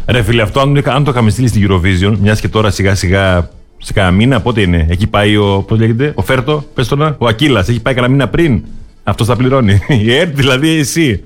Ρε φίλε, αυτό αν το είχαμε στείλει στην Eurovision, μιας και τώρα σιγά σιγά σε κανένα μήνα, πότε είναι. Εκεί πάει πώς λέγεται, ο Φέρτο, πες το να, ο Ακύλας, έχει πάει κανένα μήνα πριν. Αυτό θα πληρώνει. Η ΕΡΤ δηλαδή, εσύ.